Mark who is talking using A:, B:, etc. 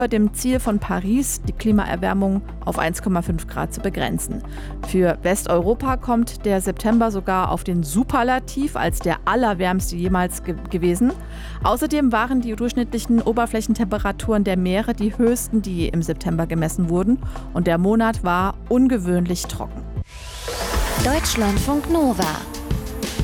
A: dem Ziel von Paris, die Klimaerwärmung auf 1,5 Grad zu begrenzen. Für Westeuropa kommt der September sogar auf den Superlativ als der allerwärmste jemals gewesen. Außerdem waren die durchschnittlichen Oberflächentemperaturen der Meere die höchsten, die im September gemessen wurden. Und der Monat war ungewöhnlich trocken.
B: Deutschlandfunk Nova